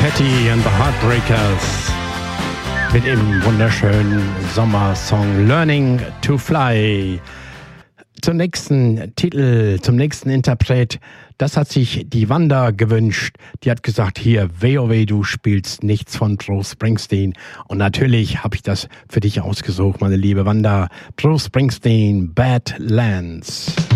Petty and the Heartbreakers mit dem wunderschönen Sommersong Learning to Fly. Zum nächsten Titel, zum nächsten Interpret, das hat sich die Wanda gewünscht. Die hat gesagt, hier, WoW, du spielst nichts von Bruce Springsteen. Und natürlich habe ich das für dich ausgesucht, meine liebe Wanda. Bruce Springsteen, Badlands.